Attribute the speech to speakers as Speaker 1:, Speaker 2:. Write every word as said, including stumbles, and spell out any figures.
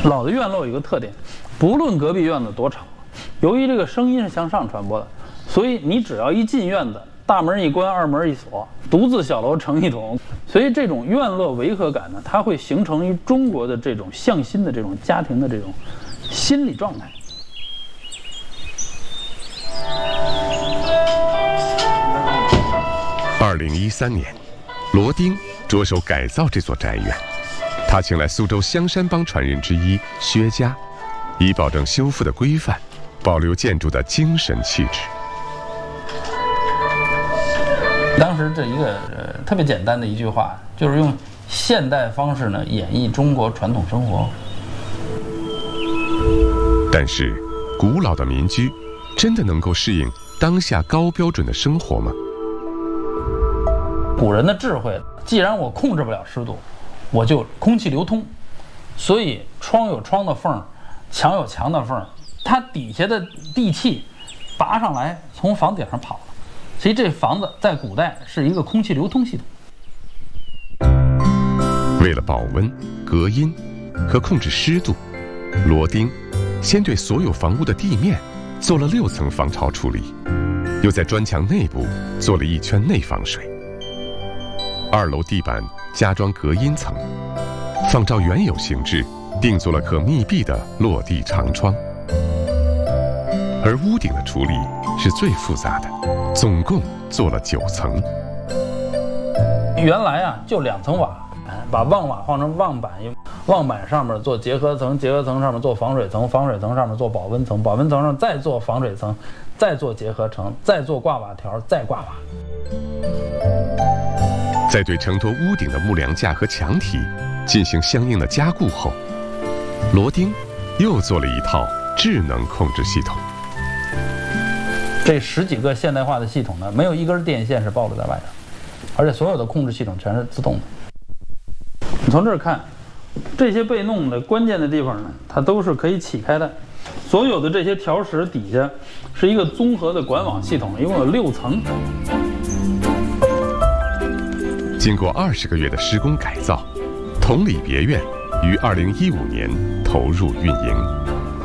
Speaker 1: 老的院落有一个特点，不论隔壁院子多吵，由于这个声音是向上传播的，所以你只要一进院子，大门一关，二门一锁，独自小楼成一统。所以这种院落违和感呢，它会形成于中国的这种向心的这种家庭的这种心理状态。
Speaker 2: 二零一三年，罗丁着手改造这座宅院。他请来苏州香山帮传人之一薛家，以保证修复的规范，保留建筑的精神气质。
Speaker 1: 当时这一个呃特别简单的一句话，就是用现代方式呢演绎中国传统生活。
Speaker 2: 但是，古老的民居真的能够适应当下高标准的生活吗？
Speaker 1: 古人的智慧，既然我控制不了湿度，我就空气流通，所以窗有窗的缝，墙有墙的缝，它底下的地气拔上来，从房顶上跑了。所以这房子在古代是一个空气流通系统。
Speaker 2: 为了保温、隔音和控制湿度，罗丁先对所有房屋的地面做了六层防潮处理，又在砖墙内部做了一圈内防水。二楼地板加装隔音层，仿照原有形制，定做了可密闭的落地长窗。而屋顶的处理是最复杂的，总共做了九层。
Speaker 1: 原来啊，就两层瓦，把望瓦换成望板，望板上面做结合层，结合层上面做防水层，防水层上面做保温层，保温层上再做防水层，再做结合层，再做挂瓦条，再挂瓦。
Speaker 2: 在对承托屋顶的木梁架和墙体进行相应的加固后，罗丁又做了一套智能控制系统。
Speaker 1: 这十几个现代化的系统呢，没有一根电线是暴露在外的，而且所有的控制系统全是自动的。你从这儿看，这些被弄的关键的地方呢，它都是可以起开的。所有的这些条石底下是一个综合的管网系统，一共有六层。
Speaker 2: 经过二十个月的施工改造，同里别院于二零一五年投入运营。